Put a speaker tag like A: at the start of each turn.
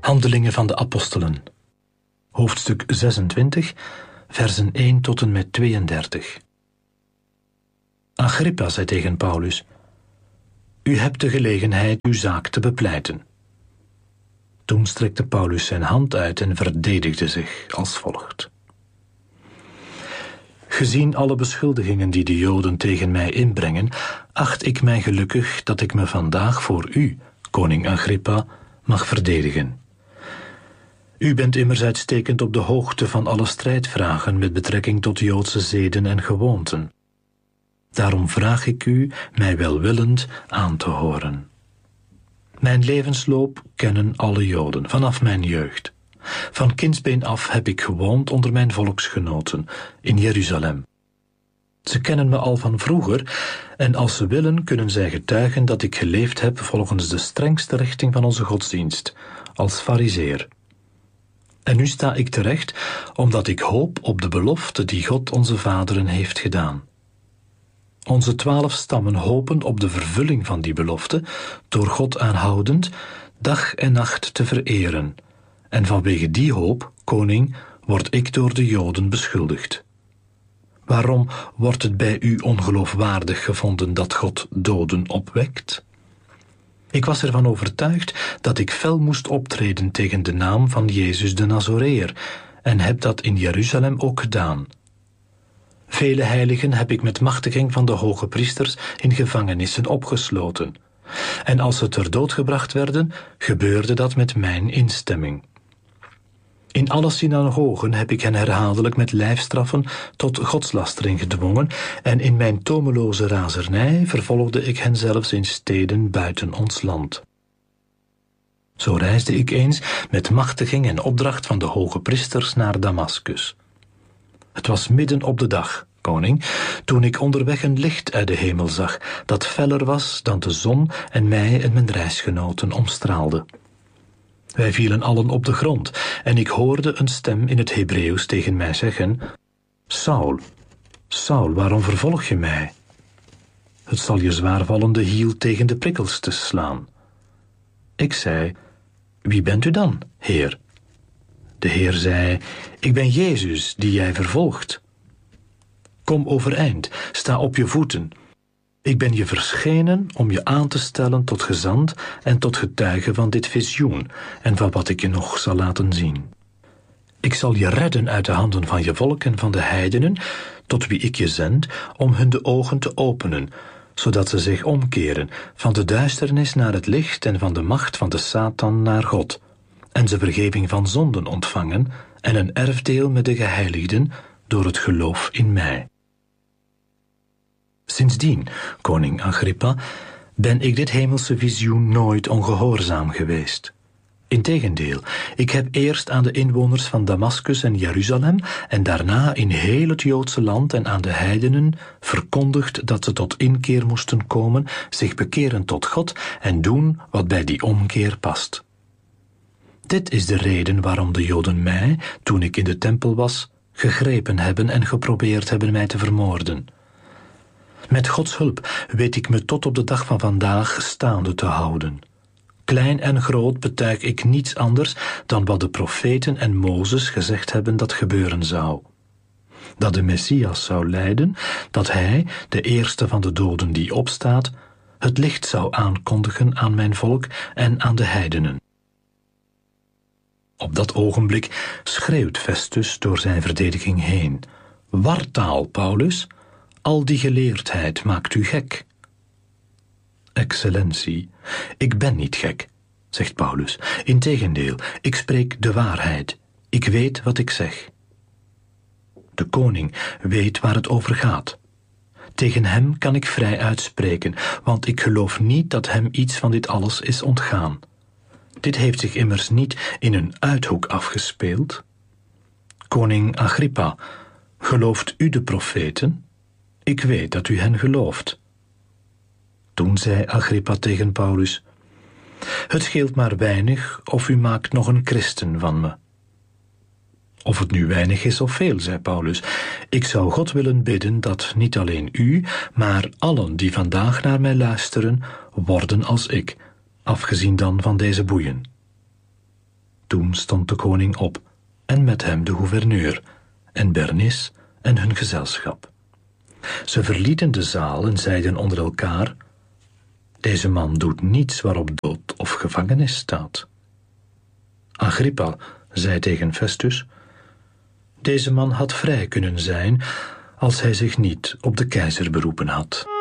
A: Handelingen van de Apostelen, hoofdstuk 26, versen 1 tot en met 32. Agrippa zei tegen Paulus: U hebt de gelegenheid uw zaak te bepleiten. Toen strekte Paulus zijn hand uit en verdedigde zich als volgt: Gezien alle beschuldigingen die de Joden tegen mij inbrengen, acht ik mij gelukkig dat ik me vandaag voor u, koning Agrippa, mag verdedigen. U bent immers uitstekend op de hoogte van alle strijdvragen met betrekking tot Joodse zeden en gewoonten. Daarom vraag ik u mij welwillend aan te horen. Mijn levensloop kennen alle Joden, vanaf mijn jeugd. Van kindsbeen af heb ik gewoond onder mijn volksgenoten in Jeruzalem. Ze kennen me al van vroeger en als ze willen kunnen zij getuigen dat ik geleefd heb volgens de strengste richting van onze godsdienst, als farizeer. En nu sta ik terecht omdat ik hoop op de belofte die God onze vaderen heeft gedaan. Onze 12 stammen hopen op de vervulling van die belofte, door God aanhoudend, dag en nacht te vereren. En vanwege die hoop, koning, word ik door de Joden beschuldigd. Waarom wordt het bij u ongeloofwaardig gevonden dat God doden opwekt? Ik was ervan overtuigd dat ik fel moest optreden tegen de naam van Jezus de Nazoreër en heb dat in Jeruzalem ook gedaan. Vele heiligen heb ik met machtiging van de hoge priesters in gevangenissen opgesloten. En als ze ter dood gebracht werden, gebeurde dat met mijn instemming. In alle synagogen heb ik hen herhaaldelijk met lijfstraffen tot godslastering gedwongen en in mijn tomeloze razernij vervolgde ik hen zelfs in steden buiten ons land. Zo reisde ik eens met machtiging en opdracht van de hoge priesters naar Damaskus. Het was midden op de dag, koning, toen ik onderweg een licht uit de hemel zag, dat feller was dan de zon en mij en mijn reisgenoten omstraalde. Wij vielen allen op de grond en ik hoorde een stem in het Hebreeuws tegen mij zeggen: Saul, Saul, waarom vervolg je mij? Het zal je zwaar vallen de hiel tegen de prikkels te slaan. Ik zei: Wie bent u dan, Heer? De Heer zei: Ik ben Jezus, die jij vervolgt. Kom overeind, sta op je voeten. Ik ben je verschenen om je aan te stellen tot gezant en tot getuige van dit visioen en van wat ik je nog zal laten zien. Ik zal je redden uit de handen van je volk en van de heidenen, tot wie ik je zend, om hun de ogen te openen, zodat ze zich omkeren van de duisternis naar het licht en van de macht van de Satan naar God, en ze vergeving van zonden ontvangen en een erfdeel met de geheiligden door het geloof in mij. Sindsdien, koning Agrippa, ben ik dit hemelse visioen nooit ongehoorzaam geweest. Integendeel, ik heb eerst aan de inwoners van Damaskus en Jeruzalem en daarna in heel het Joodse land en aan de heidenen verkondigd dat ze tot inkeer moesten komen, zich bekeren tot God en doen wat bij die omkeer past. Dit is de reden waarom de Joden mij, toen ik in de tempel was, gegrepen hebben en geprobeerd hebben mij te vermoorden. Met Gods hulp weet ik me tot op de dag van vandaag staande te houden. Klein en groot betuig ik niets anders dan wat de profeten en Mozes gezegd hebben dat gebeuren zou. Dat de Messias zou lijden, dat hij, de eerste van de doden die opstaat, het licht zou aankondigen aan mijn volk en aan de heidenen. Op dat ogenblik schreeuwt Festus door zijn verdediging heen: Wartaal, Paulus, al die geleerdheid maakt u gek. Excellentie, ik ben niet gek, zegt Paulus. Integendeel, ik spreek de waarheid. Ik weet wat ik zeg. De koning weet waar het over gaat. Tegen hem kan ik vrij uitspreken, want ik geloof niet dat hem iets van dit alles is ontgaan. Dit heeft zich immers niet in een uithoek afgespeeld. Koning Agrippa, gelooft u de profeten? Ik weet dat u hen gelooft. Toen zei Agrippa tegen Paulus: Het scheelt maar weinig of u maakt nog een christen van me. Of het nu weinig is of veel, zei Paulus, ik zou God willen bidden dat niet alleen u, maar allen die vandaag naar mij luisteren, worden als ik, afgezien dan van deze boeien. Toen stond de koning op, en met hem de gouverneur, en Bernis en hun gezelschap. Ze verlieten de zaal en zeiden onder elkaar: deze man doet niets waarop dood of gevangenis staat. Agrippa zei tegen Festus: deze man had vrij kunnen zijn als hij zich niet op de keizer beroepen had.